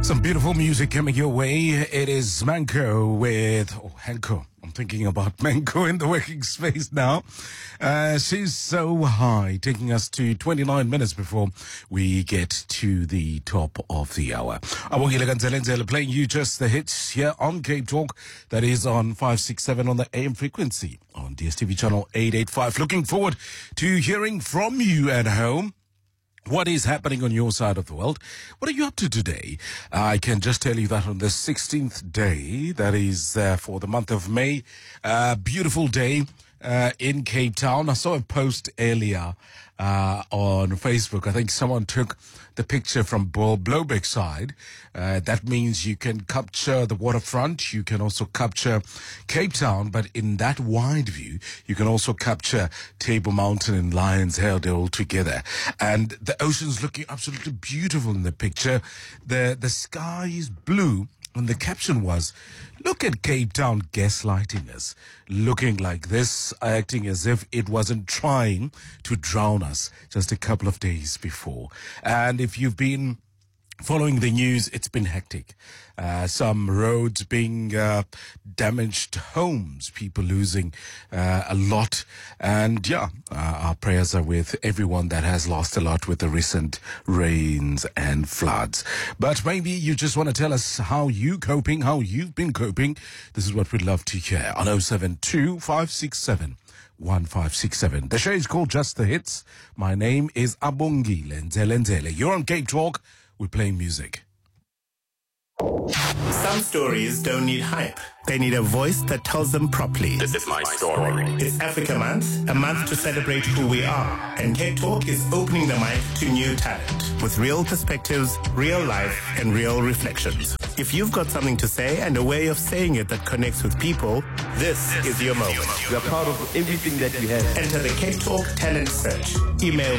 Some beautiful music coming your way. It is Manco with Hanko. I'm thinking about Manco in the working space now. She's so high, taking us to 29 minutes before we get to the top of the hour. Abongile Ganzelenzele playing you just the hits here on Cape Talk. That is on 567 on the AM frequency on DSTV channel 885. Looking forward to hearing from you at home. What is happening on your side of the world? What are you up to today? I can just tell you that on the 16th day, that is for the month of May, beautiful day in Cape Town. I saw a post earlier on Facebook. I think someone took the picture from Blowbeck side. That means you can capture the waterfront. You can also capture Cape Town, but in that wide view, you can also capture Table Mountain and Lions Head all together. And the ocean's looking absolutely beautiful in the picture. The sky is blue. And the caption was, look at Cape Town gaslighting us, looking like this, acting as if it wasn't trying to drown us just a couple of days before. And if you've been following the news, it's been hectic. Some roads being damaged, homes, people losing a lot. And our prayers are with everyone that has lost a lot with the recent rains and floods. But maybe you just want to tell us how you've been coping. This is what we'd love to hear on 072-567-1567. The show is called Just the Hits. My name is Abongile Nzelenzele. You're on Cape Talk. We're playing music. Some stories don't need hype. They need a voice that tells them properly. This is my story. It's Africa Month, a month to celebrate who we are. And Cape Talk is opening the mic to new talent with real perspectives, real life, and real reflections. If you've got something to say and a way of saying it that connects with people, this is your moment. We are proud of everything that we have. Enter the Cape Talk Talent Search. Email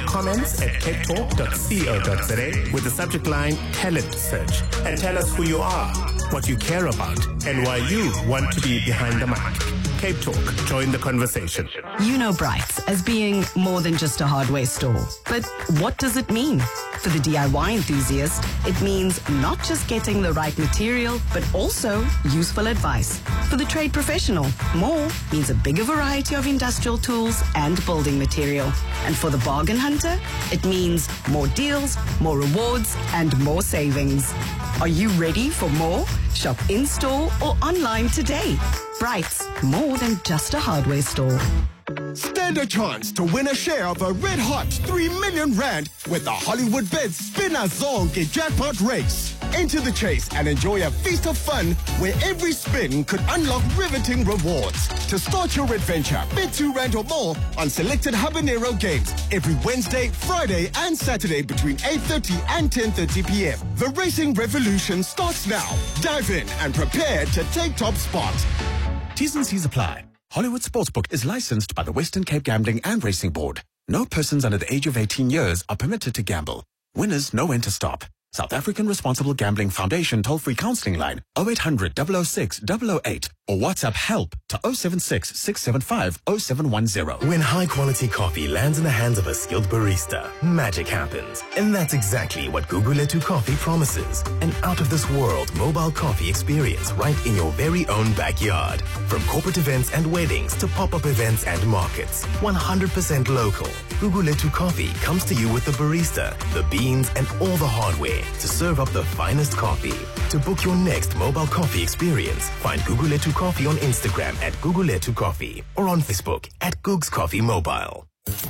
comments@capetalk.co.za with the subject line Talent Search. And tell us who you are, what you care about, and why you want to be behind the mic. Cape Talk. Join the conversation. You know Brights as being more than just a hardware store. But what does it mean? For the DIY enthusiast, it means not just getting the right material, but also useful advice. For the trade professional, more means a bigger variety of industrial tools and building material. And for the bargain hunter, it means more deals, more rewards, and more savings. Are you ready for more? Shop in-store or online today. Brights, more than just a hardware store. Stand a chance to win a share of a red-hot 3 million rand with the Hollywood Bets Spinner Zonke jackpot race. Enter the chase and enjoy a feast of fun where every spin could unlock riveting rewards. To start your adventure, bet 2 rand or more on selected Habanero games every Wednesday, Friday and Saturday between 8:30 and 10:30 p.m. The racing revolution starts now. Dive in and prepare to take top spot. T's and C's apply. Hollywood Sportsbook is licensed by the Western Cape Gambling and Racing Board. No persons under the age of 18 years are permitted to gamble. Winners know when to stop. South African Responsible Gambling Foundation toll-free counseling line 0800 006 008 or WhatsApp help to 076 675 0710. When high-quality coffee lands in the hands of a skilled barista, magic happens. And that's exactly what Guguletu Coffee promises. An out-of-this-world mobile coffee experience right in your very own backyard. From corporate events and weddings to pop-up events and markets. 100% local. Guguletu Coffee comes to you with the barista, the beans, and all the hardware to serve up the finest coffee. To book your next mobile coffee experience, find Guguletu Coffee on Instagram at Guguletu Coffee or on Facebook at Googs Coffee Mobile.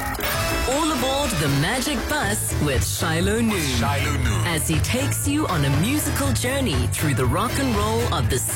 All aboard the Magic Bus with Shiloh Noon. As he takes you on a musical journey through the rock and roll of the